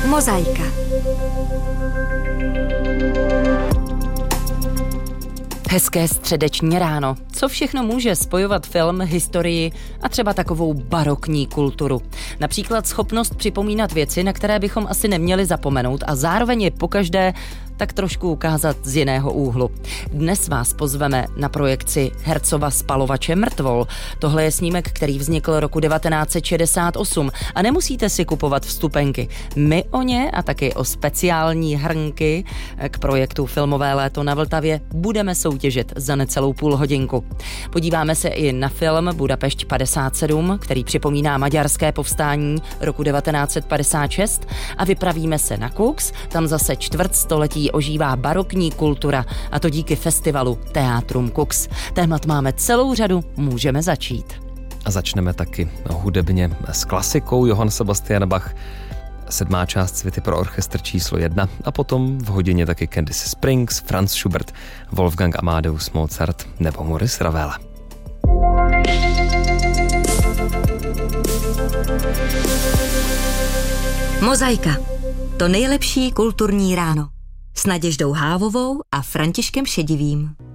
Mozaika. Hezké středeční ráno. Co všechno může spojovat film, historii a třeba takovou barokní kulturu? Například schopnost připomínat věci, na které bychom asi neměli zapomenout a zároveň je pokaždé tak trošku ukázat z jiného úhlu. Dnes vás pozveme na projekci Herzova Spalovače mrtvol. Tohle je snímek, který vznikl roku 1968 a nemusíte si kupovat vstupenky. My o ně a taky o speciální hrnky k projektu Filmové léto na Vltavě budeme soutěžit za necelou půl hodinku. Podíváme se i na film Budapešť 57, který připomíná maďarské povstání roku 1956 a vypravíme se na Kux, tam zase čtvrtstoletí ožívá barokní kultura a to díky festivalu Teatrum Kux. Témat máme celou řadu, můžeme začít. A začneme taky hudebně s klasikou Johann Sebastian Bach, 7. část Suity pro orchestr číslo 1 a potom v hodině taky Candice Springs, Franz Schubert, Wolfgang Amadeus Mozart nebo Maurice Ravel. Mozaika. To nejlepší kulturní ráno. S Naděždou Hávovou a Františkem Šedivým.